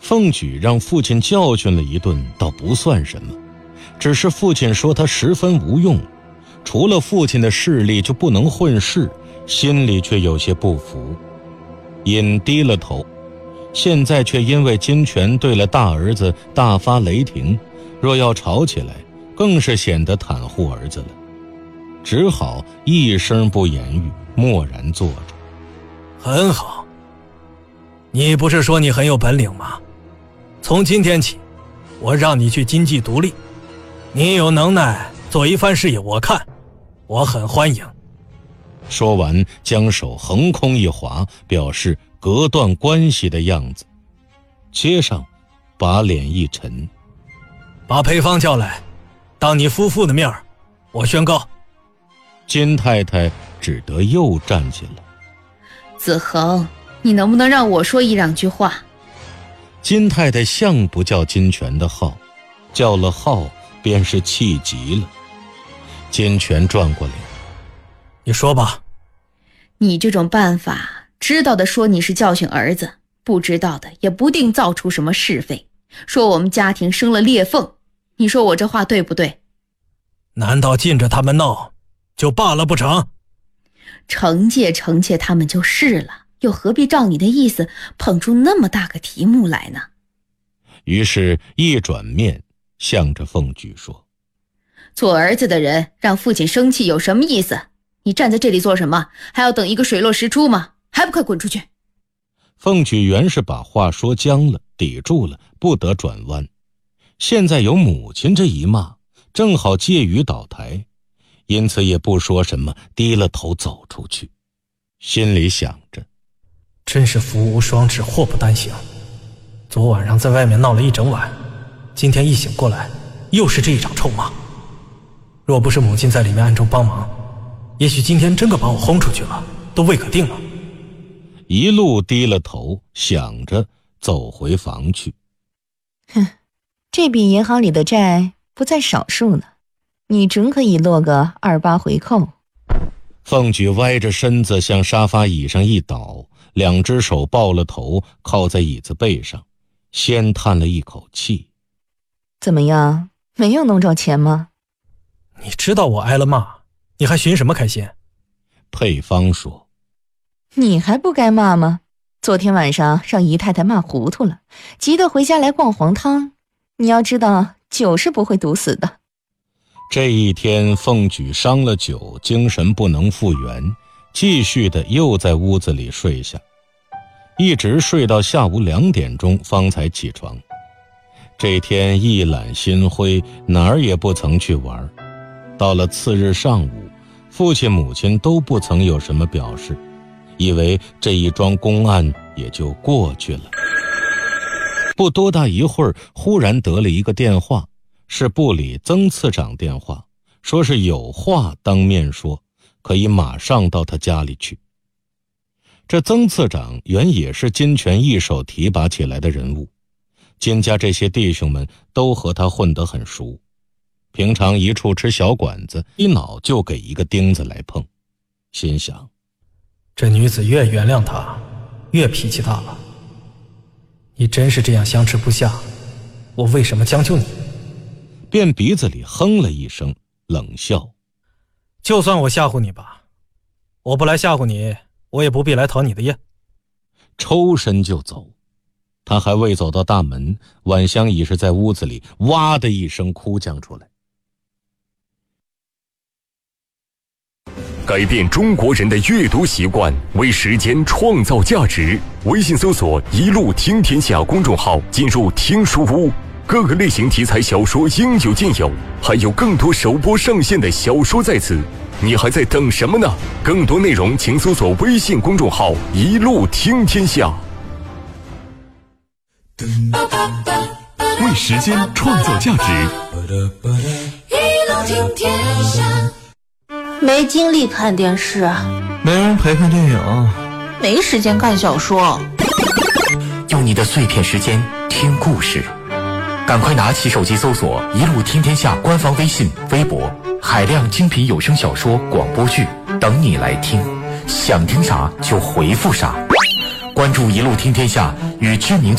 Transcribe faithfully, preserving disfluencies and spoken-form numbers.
凤举让父亲教训了一顿倒不算什么，只是父亲说他十分无用，除了父亲的势力就不能混事，心里却有些不服。尹低了头，现在却因为金泉对了大儿子大发雷霆，若要吵起来更是显得袒护儿子了，只好一声不言语，默然坐着。 很好，你不是说你很有本领吗？从今天起，我让你去经济独立，你有能耐做一番事业，我看我很欢迎。 说完将手横空一划，表示隔断关系的样子，接上把脸一沉， 把裴芳叫来，当你夫妇的面儿，我宣告。 金太太只得又站起来。 子恒，你能不能让我说一两句话？ 金太太向不叫金泉的号，叫了号便是气急了。金泉转过脸， 你说吧。 你这种办法，知道的说你是教训儿子，不知道的也不定造出什么是非，说我们家庭生了裂缝，你说我这话对不对？ 难道禁着他们闹就罢了不成？ 惩戒惩戒他们就是了，又何必照你的意思捧出那么大个题目来呢？ 于是一转面向着凤举说， 做儿子的人让父亲生气有什么意思？你站在这里做什么？还要等一个水落石出吗？还不快滚出去！ 凤举原是把话说僵了，抵住了，不得转弯，现在有母亲这一骂，正好借雨倒台，因此也不说什么，低了头走出去，心里想着， 真是福无双至，祸不单行。昨晚上在外面闹了一整晚，今天一醒过来又是这一场臭骂。若不是母亲在里面暗中帮忙，也许今天真个把我轰出去了，都未可定了。 一路低了头，想着走回房去。 哼，这笔银行里的债不在少数呢，你准可以落个二八回扣。 凤举歪着身子向沙发椅上一倒，两只手抱了头，靠在椅子背上，先叹了一口气。 怎么样，没有弄着钱吗？ 你知道我挨了骂，你还寻什么开心？ 佩芳说， 你还不该骂吗？昨天晚上让姨太太骂糊涂了，急得回家来逛黄汤。你要知道，酒是不会毒死的。 这一天凤举伤了酒，精神不能复原，继续的又在屋子里睡下，一直睡到下午两点钟方才起床。这天一揽心灰，哪儿也不曾去玩。到了次日上午，父亲母亲都不曾有什么表示，以为这一桩公案也就过去了。不多大一会儿，忽然得了一个电话，是部里曾次长电话，说是有话当面说，可以马上到他家里去。这曾次长原也是金泉一手提拔起来的人物，金家这些弟兄们都和他混得很熟，平常一处吃小馆子，一脑就给一个钉子来碰，心想， 这女子越原谅他，越脾气大了。你真是这样相持不下，我为什么将就你？ 便鼻子里哼了一声，冷笑， 就算我吓唬你吧，我不来吓唬你，我也不必来讨你的厌。 抽身就走。他还未走到大门，晚香已是在屋子里哇的一声哭将出来。 改变中国人的阅读习惯，为时间创造价值。微信搜索“一路听天下”公众号，进入听书屋，各个类型题材小说应有尽有，还有更多首播上线的小说在此，你还在等什么呢？更多内容请搜索微信公众号“一路听天下”。为时间创造价值， 一路听天下。 没精力看电视， 没人陪看电影， 没时间看小说， 用你的碎片时间听故事，赶快拿起手机搜索“一路听天下”官方微信、微博，海量精品有声小说、广播剧等你来听，想听啥就回复啥。关注“一路听天下”与知名